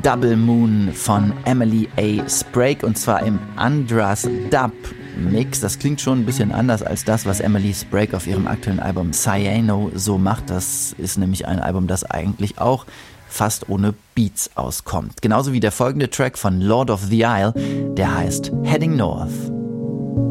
Double Moon von Emily A. Sprague und zwar im Andras Dub Mix. Das klingt schon ein bisschen anders als das, was Emily Sprague auf ihrem aktuellen Album Cyano so macht. Das ist nämlich ein Album, das eigentlich auch fast ohne Beats auskommt. Genauso wie der folgende Track von Lord of the Isle, der heißt Heading North.